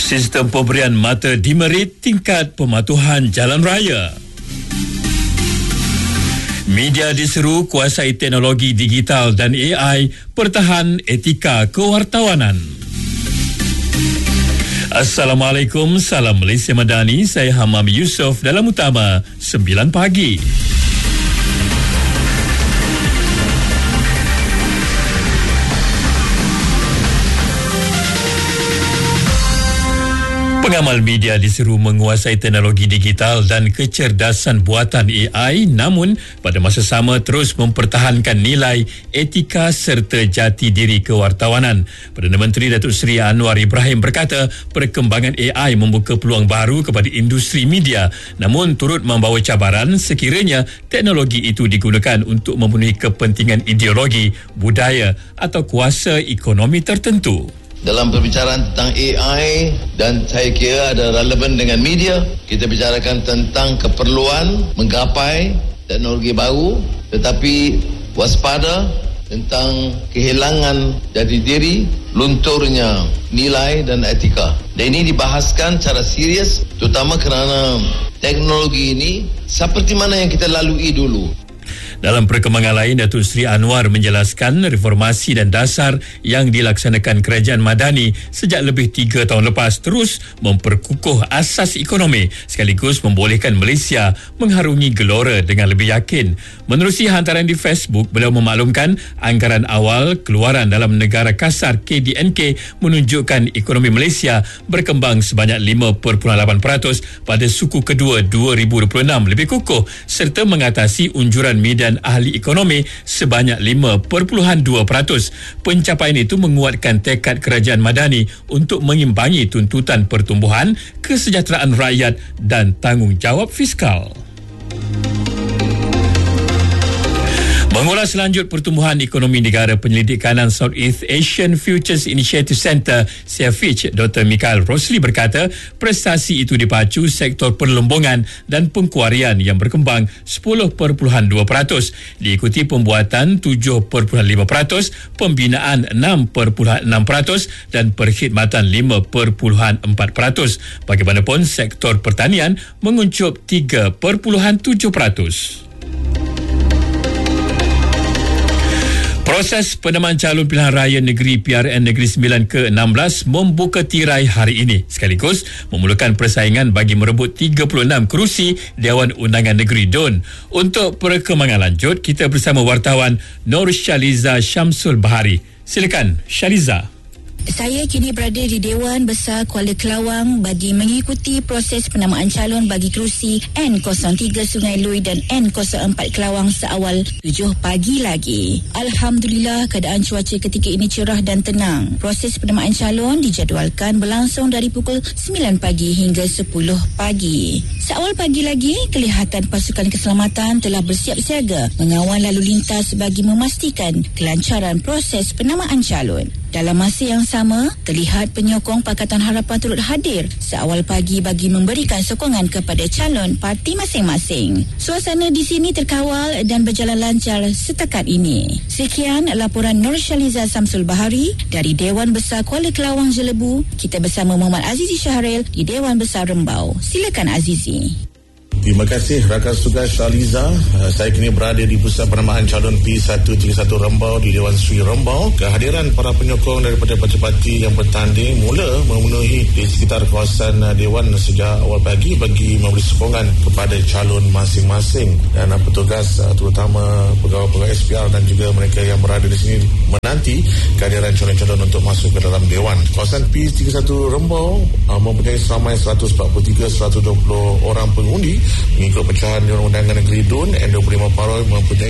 Sistem pemberian mata dimerit tingkat pematuhan jalan raya. Media diseru kuasai teknologi digital dan AI, pertahan etika kewartawanan. Assalamualaikum, salam Malaysia Madani. Saya Hamam Yusof dalam Utama 9 pagi. Pengamal media diseru menguasai teknologi digital dan kecerdasan buatan AI, namun pada masa sama terus mempertahankan nilai etika serta jati diri kewartawanan. Perdana Menteri Datuk Seri Anwar Ibrahim berkata perkembangan AI membuka peluang baru kepada industri media, namun turut membawa cabaran sekiranya teknologi itu digunakan untuk memenuhi kepentingan ideologi, budaya atau kuasa ekonomi tertentu. Dalam perbicaraan tentang AI, dan saya kira ada relevan dengan media, kita bicarakan tentang keperluan menggapai teknologi baru, tetapi waspada tentang kehilangan jati diri, lunturnya nilai dan etika. Dan ini dibahaskan secara serius, terutama kerana teknologi ini seperti mana yang kita lalui dulu. Dalam perkembangan lain, Datuk Seri Anwar menjelaskan reformasi dan dasar yang dilaksanakan Kerajaan Madani sejak lebih 3 tahun lepas terus memperkukuh asas ekonomi sekaligus membolehkan Malaysia mengharungi gelora dengan lebih yakin. Menerusi hantaran di Facebook, beliau memaklumkan anggaran awal keluaran dalam negara kasar KDNK menunjukkan ekonomi Malaysia berkembang sebanyak 5.8% pada suku kedua 2026 lebih kukuh serta mengatasi unjuran media ahli ekonomi sebanyak 5.2%. Pencapaian itu menguatkan tekad Kerajaan Madani untuk mengimbangi tuntutan pertumbuhan, kesejahteraan rakyat dan tanggungjawab fiskal. Mengulas lanjut pertumbuhan ekonomi negara, penyelidik kanan Southeast Asian Futures Initiative Centre (SEAFIC) Dr. Michael Rosli berkata prestasi itu dipacu sektor perlombongan dan pengkuarian yang berkembang 10.2%, diikuti pembuatan 7.5%, pembinaan 6.6% dan perkhidmatan 5.4%. Bagaimanapun sektor pertanian menguncup 3.7%. Proses penamaan calon pilihan raya negeri PRN Negeri Sembilan ke-16 membuka tirai hari ini sekaligus memulakan persaingan bagi merebut 36 kerusi Dewan Undangan Negeri DUN. Untuk perkembangan lanjut, kita bersama wartawan Nur Shaliza Syamsul Bahari. Silakan Shaliza. Saya kini berada di Dewan Besar Kuala Kelawang bagi mengikuti proses penamaan calon bagi kerusi N03 Sungai Lui dan N04 Kelawang seawal 7 pagi lagi. Alhamdulillah, keadaan cuaca ketika ini cerah dan tenang. Proses penamaan calon dijadualkan berlangsung dari pukul 9 pagi hingga 10 pagi. Seawal pagi lagi, kelihatan pasukan keselamatan telah bersiap siaga mengawal lalu lintas bagi memastikan kelancaran proses penamaan calon. Dalam masa yang sama, terlihat penyokong Pakatan Harapan turut hadir seawal pagi bagi memberikan sokongan kepada calon parti masing-masing. Suasana di sini terkawal dan berjalan lancar setakat ini. Sekian laporan Nur Shaliza Samsul Bahari dari Dewan Besar Kuala Kelawang Jelebu. Kita bersama Muhammad Azizi Syahril di Dewan Besar Rembau. Silakan Azizi. Terima kasih rakan tugas Shaliza. Saya kini berada di pusat penamaan calon P131 Rembau di Dewan Seri Rembau. Kehadiran para penyokong daripada parti-parti yang bertanding mula memenuhi di sekitar kawasan Dewan sejak awal pagi bagi memberi sokongan kepada calon masing-masing. Dan petugas terutama pegawai-pegawai SPR dan juga mereka yang berada di sini menanti kehadiran calon-calon untuk masuk ke dalam Dewan. Kawasan P31 Rembau mempunyai seramai 143-120 orang pengundi mengikut pecahan Dewan Undangan Negeri DUN. N25 Paroi mempunyai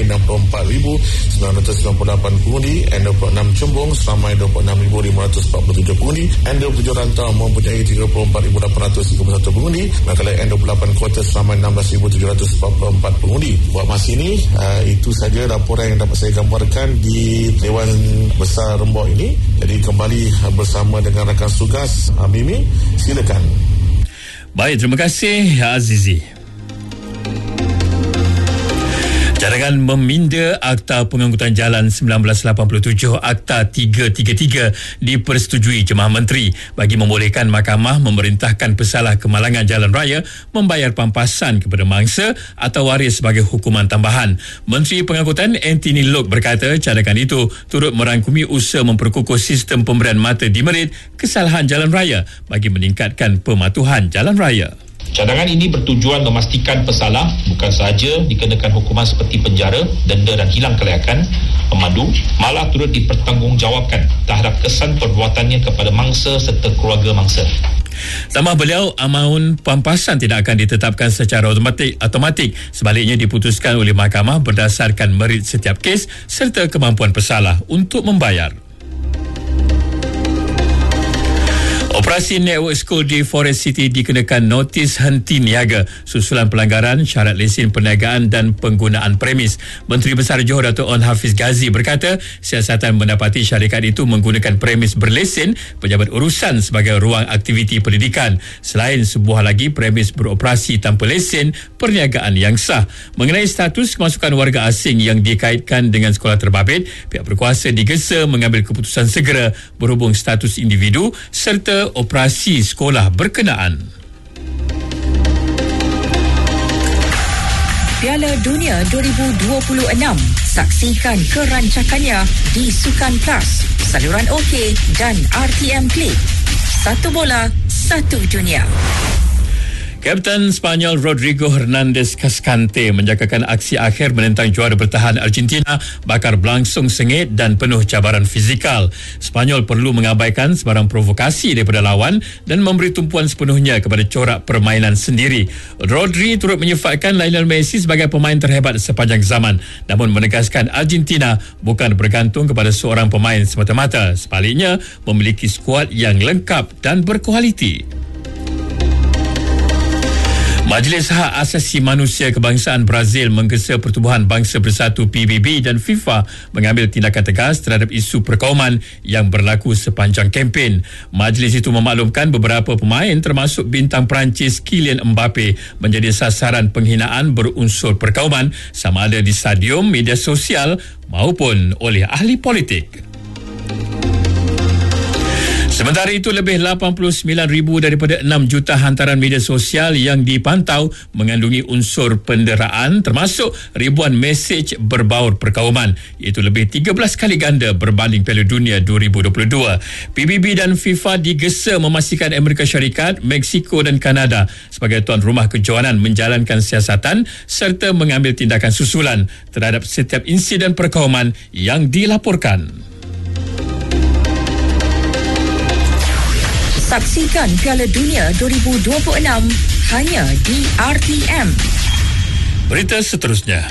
64,998 pengundi, N26 Cembung seramai 26,547 pengundi, N27 Rantau mempunyai 34,831 pengundi, manakala N28 Kota seramai 16,744 pengundi. Buat masa ini, itu saja laporan yang dapat saya gambarkan di Dewan Besar Rembau ini. Jadi kembali bersama dengan rakan tugas Mimi, silakan. Baik, terima kasih Azizi. Cadangan meminda Akta Pengangkutan Jalan 1987 Akta 333 dipersetujui Jemaah Menteri bagi membolehkan mahkamah memerintahkan pesalah kemalangan jalan raya membayar pampasan kepada mangsa atau waris sebagai hukuman tambahan. Menteri Pengangkutan Anthony Loke berkata cadangan itu turut merangkumi usaha memperkukuh sistem pemberian mata demerit kesalahan jalan raya bagi meningkatkan pematuhan jalan raya. Cadangan ini bertujuan memastikan pesalah bukan sahaja dikenakan hukuman seperti penjara, denda dan hilang kelayakan memadu, malah turut dipertanggungjawabkan terhadap kesan perbuatannya kepada mangsa serta keluarga mangsa. Tambah beliau, amaun pampasan tidak akan ditetapkan secara automatik, sebaliknya diputuskan oleh mahkamah berdasarkan merit setiap kes serta kemampuan pesalah untuk membayar. Operasi Network School di Forest City dikenakan notis henti niaga susulan pelanggaran syarat lesen perniagaan dan penggunaan premis. Menteri Besar Johor Dato' On Hafiz Ghazi berkata siasatan mendapati syarikat itu menggunakan premis berlesen pejabat urusan sebagai ruang aktiviti pendidikan. Selain sebuah lagi premis beroperasi tanpa lesen perniagaan yang sah. Mengenai status kemasukan warga asing yang dikaitkan dengan sekolah terbabit, pihak berkuasa digesa mengambil keputusan segera berhubung status individu serta operasi sekolah berkenaan. Piala Dunia 2026. Saksikan kerancakannya di Sukan Plus, saluran OK dan RTM Play. Satu bola, satu dunia. Kapten Spanyol Rodrigo Hernandez Cascante menjangkakan aksi akhir menentang juara bertahan Argentina bakal berlangsung sengit dan penuh cabaran fizikal. Spanyol perlu mengabaikan sebarang provokasi daripada lawan dan memberi tumpuan sepenuhnya kepada corak permainan sendiri. Rodri turut menyifatkan Lionel Messi sebagai pemain terhebat sepanjang zaman, namun menegaskan Argentina bukan bergantung kepada seorang pemain semata-mata, sebaliknya memiliki skuad yang lengkap dan berkualiti. Majlis Hak Asasi Manusia Kebangsaan Brazil menggesa Pertubuhan Bangsa Bersatu PBB dan FIFA mengambil tindakan tegas terhadap isu perkauman yang berlaku sepanjang kempen. Majlis itu memaklumkan beberapa pemain termasuk bintang Perancis Kylian Mbappe menjadi sasaran penghinaan berunsur perkauman sama ada di stadium, media sosial maupun oleh ahli politik. Sementara itu, lebih 89,000 daripada 6 juta hantaran media sosial yang dipantau mengandungi unsur penderaan termasuk ribuan mesej berbaur perkauman, iaitu lebih 13 kali ganda berbanding Piala Dunia 2022. PBB dan FIFA digesa memastikan Amerika Syarikat, Mexico dan Kanada sebagai tuan rumah kejohanan menjalankan siasatan serta mengambil tindakan susulan terhadap setiap insiden perkauman yang dilaporkan. Saksikan Piala Dunia 2026 hanya di RTM. Berita seterusnya.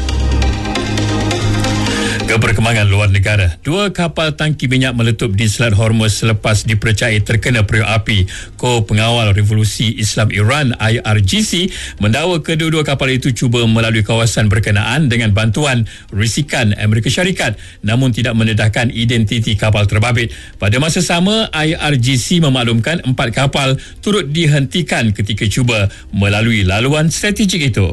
Ke perkembangan luar negara, 2 kapal tangki minyak meletup di Selat Hormuz selepas dipercayai terkena periuk api. Ko Pengawal Revolusi Islam Iran IRGC mendakwa kedua-dua kapal itu cuba melalui kawasan berkenaan dengan bantuan risikan Amerika Syarikat, namun tidak mendedahkan identiti kapal terbabit. Pada masa sama, IRGC memaklumkan 4 kapal turut dihentikan ketika cuba melalui laluan strategik itu.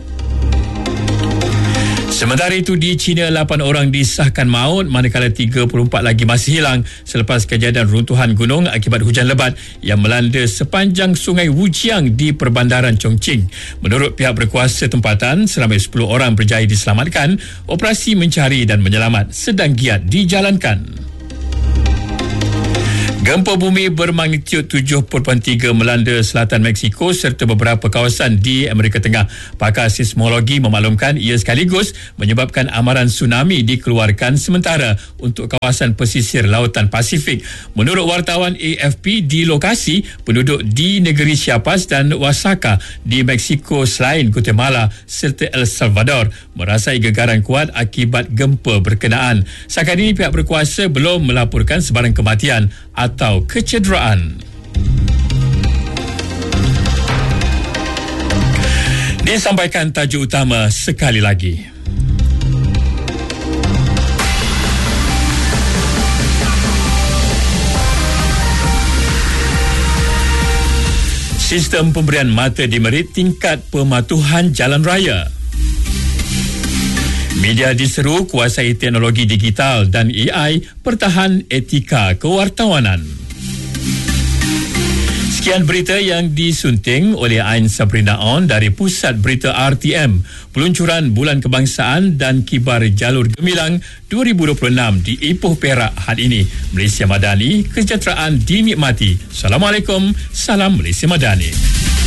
Sementara itu, di China 8 orang disahkan maut manakala 34 lagi masih hilang selepas kejadian runtuhan gunung akibat hujan lebat yang melanda sepanjang sungai Wujiang di perbandaran Chongqing. Menurut pihak berkuasa tempatan, seramai 10 orang berjaya diselamatkan. Operasi mencari dan menyelamat sedang giat dijalankan. Gempa bumi bermagnitud 7.3 melanda selatan Mexico serta beberapa kawasan di Amerika Tengah. Pakar seismologi memaklumkan ia sekaligus menyebabkan amaran tsunami dikeluarkan sementara untuk kawasan pesisir lautan Pasifik. Menurut wartawan AFP, di lokasi, penduduk di negeri Chiapas dan Oaxaca di Mexico selain Guatemala serta El Salvador merasai gegaran kuat akibat gempa berkenaan. Setakat ini pihak berkuasa belum melaporkan sebarang kematian atau kecederaan. Disampaikan tajuk utama sekali lagi. Sistem pemberian mata demerit tingkat pematuhan jalan raya. Media diseru kuasai teknologi digital dan AI, pertahan etika kewartawanan. Sekian berita yang disunting oleh Ain Sabrina On dari Pusat Berita RTM. Peluncuran Bulan Kebangsaan dan Kibar Jalur Gemilang 2026 di Ipoh Perak hari ini. Malaysia Madani, kesejahteraan dinikmati. Assalamualaikum, salam Malaysia Madani.